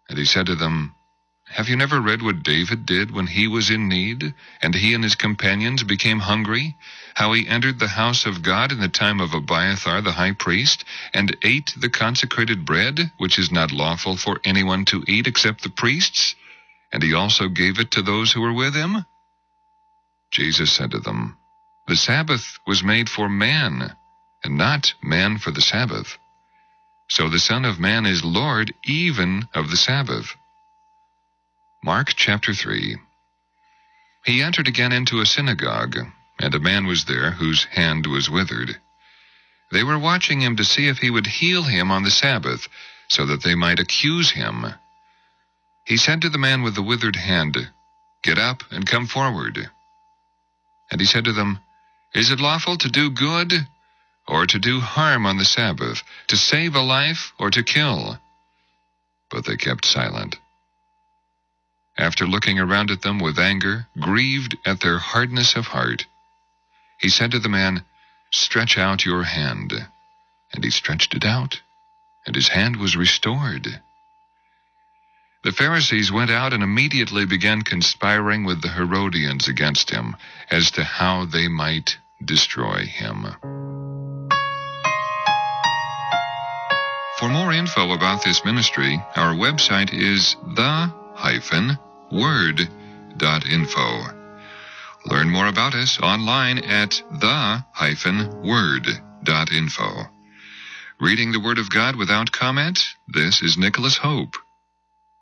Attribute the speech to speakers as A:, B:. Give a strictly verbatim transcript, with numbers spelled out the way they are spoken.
A: And he said to them, "Have you never read what David did when he was in need, and he and his companions became hungry? How he entered the house of God in the time of Abiathar the high priest, and ate the consecrated bread, which is not lawful for anyone to eat except the priests? And he also gave it to those who were with him?" Jesus said to them, "The Sabbath was made for man, and not man for the Sabbath. So the Son of Man is Lord even of the Sabbath." Mark chapter three. He entered again into a synagogue, and a man was there whose hand was withered. They were watching him to see if he would heal him on the Sabbath, so that they might accuse him. He said to the man with the withered hand, "Get up and come forward." And he said to them, "Is it lawful to do good or to do harm on the Sabbath, to save a life or to kill?" But they kept silent. After looking around at them with anger, grieved at their hardness of heart, he said to the man, "Stretch out your hand." And he stretched it out, and his hand was restored. The Pharisees went out and immediately began conspiring with the Herodians against him, as to how they might destroy him. For more info about this ministry, our website is the hyphen word dot info. Learn more about us online at the hyphen word dot info. Reading the Word of God without comment, this is Nicholas Hope.